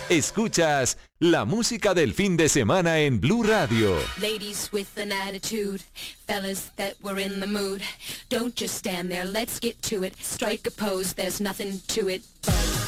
Escuchas la música del fin de semana en Blue Radio. Ladies with an attitude, fellas that were in the mood. Don't just stand there, let's get to it. Strike a pose, there's nothing to it.